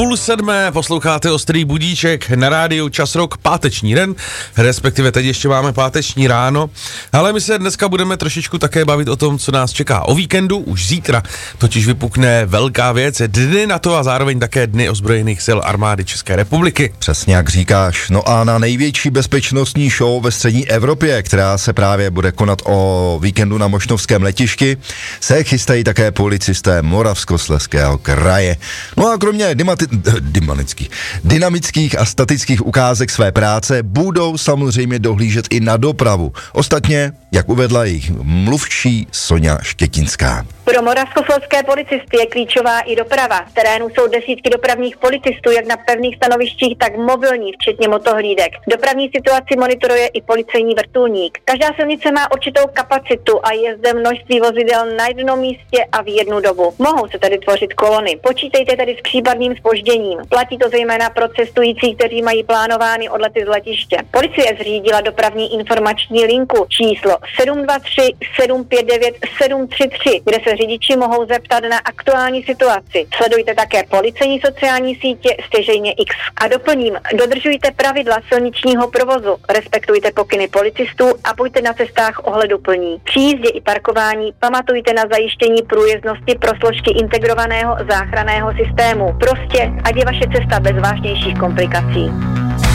6:30 posloucháte Ostrý budíček na rádiu Čas Rock, páteční den, respektive teď ještě máme páteční ráno, ale my se dneska budeme trošičku také bavit o tom, co nás čeká o víkendu. Už zítra totiž vypukne velká věc, dny NATO a zároveň také dny ozbrojených sil armády České republiky. Přesně jak říkáš. No a na největší bezpečnostní show ve střední Evropě, která se právě bude konat o víkendu na Mošnovském letišti, se chystají také policisté Moravskoslezského kraje. No a kromě dynamických a statických ukázek své práce budou samozřejmě dohlížet i na dopravu. Ostatně, jak uvedla jejich mluvčí Soňa Štětinská. Pro moravskoslezské policisty je klíčová i doprava. V terénu jsou desítky dopravních policistů, jak na pevných stanovištích, tak mobilní, včetně motohlídek. Dopravní situaci monitoruje i policejní vrtulník. Každá silnice má určitou kapacitu a je zde množství vozidel na jednom místě a v jednu dobu. Mohou se tedy tvořit kolony. Počítejte tedy s případným zpožděním. Platí to zejména pro cestující, kteří mají plánovány odlety z letiště. Policie zřídila dopravní informační linku číslo 723 759 733, kde se řidiči mohou zeptat na aktuální situaci. Sledujte také policejní sociální sítě, stěžejně X. A doplním, dodržujte pravidla silničního provozu, respektujte pokyny policistů a buďte na cestách ohleduplní. Při jízdě i parkování pamatujte na zajištění průjezdnosti pro složky integrovaného záchranného systému. Prostě, ať je vaše cesta bez vážnějších komplikací.